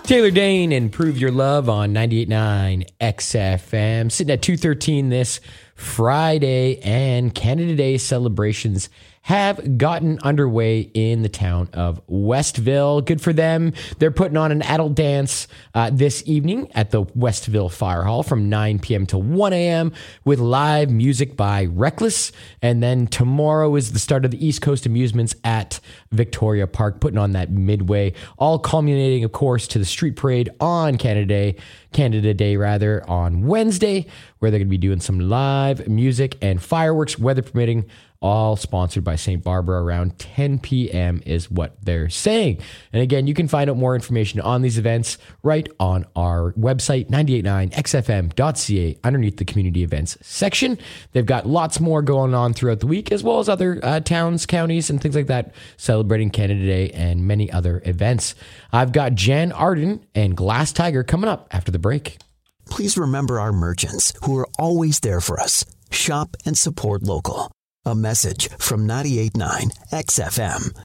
Taylor Dane and Prove Your Love on 98.9 XFM. Sitting at 2:13 this Friday, and Canada Day celebrations have gotten underway in the town of Westville. Good for them. They're putting on an adult dance this evening at the Westville Fire Hall from 9 p.m. to 1 a.m. with live music by Reckless. And then tomorrow is the start of the East Coast Amusements at Victoria Park, putting on that midway, all culminating, of course, to the street parade on Canada Day on Wednesday, where they're going to be doing some live music and fireworks, weather permitting, all sponsored by St. Barbara around 10 p.m. is what they're saying. And again, you can find out more information on these events right on our website, 989xfm.ca, underneath the community events section. They've got lots more going on throughout the week, as well as other towns, counties, and things like that, celebrating Canada Day and many other events. I've got Jan Arden and Glass Tiger coming up after the break. Please remember our merchants who are always there for us. Shop and support local. A message from 98.9 XFM.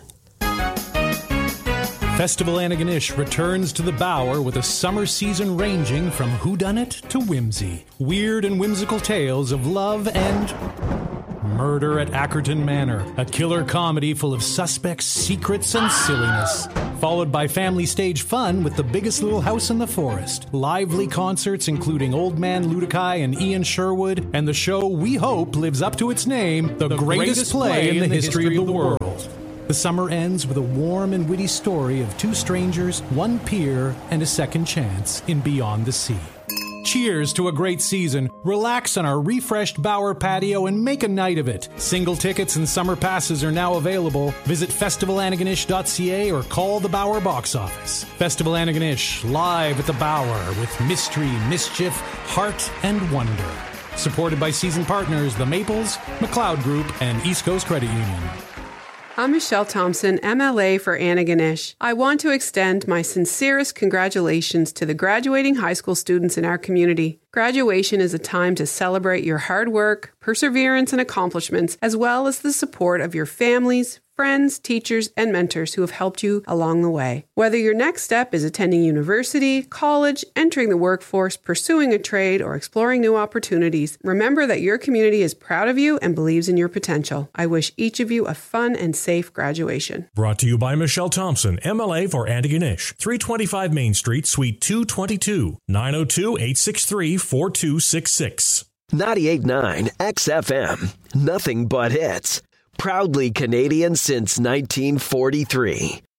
Festival Antigonish returns to the Bower with a summer season ranging from whodunit to whimsy. Weird and whimsical tales of love and murder at Ackerton Manor. A killer comedy full of suspects, secrets, and silliness. Followed by family stage fun with The Biggest Little House in the Forest. Lively concerts including Old Man Ludikai and Ian Sherwood. And the show we hope lives up to its name, the greatest play in the history of the world. The summer ends with a warm and witty story of two strangers, one peer, and a second chance in Beyond the Sea. Cheers to a great season. Relax on our refreshed Bower patio and make a night of it. Single tickets and summer passes are now available. Visit festivalantigonish.ca or call the Bower box office. Festival Antigonish, live at the Bower with mystery, mischief, heart, and wonder. Supported by season partners The Maples, McLeod Group, and East Coast Credit Union. I'm Michelle Thompson, MLA for Antigonish. I want to extend my sincerest congratulations to the graduating high school students in our community. Graduation is a time to celebrate your hard work, perseverance, and accomplishments, as well as the support of your families, friends, teachers, and mentors who have helped you along the way. Whether your next step is attending university, college, entering the workforce, pursuing a trade, or exploring new opportunities, remember that your community is proud of you and believes in your potential. I wish each of you a fun and safe graduation. Brought to you by Michelle Thompson, MLA for Antigonish, 325 Main Street, Suite 222, 902-863-4266. 98.9 XFM. Nothing but hits. Proudly Canadian since 1943.